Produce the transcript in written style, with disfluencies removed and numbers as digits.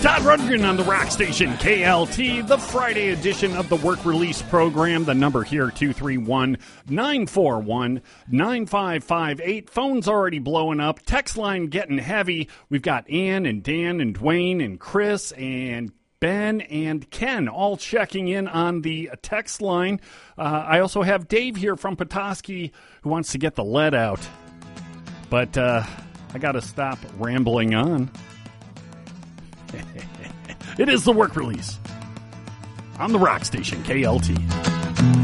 Todd Rundgren on the Rock Station, KLT, the Friday edition of the Work Release program. The number here, 231-941-9558. Phone's already blowing up. Text line getting heavy. We've got Ann and Dan and Dwayne and Chris and Ben and Ken all checking in on the text line. I also have Dave here from Petoskey who wants to get the lead out. But I got to stop rambling on. It is the Work Release on the Rock Station, KLT.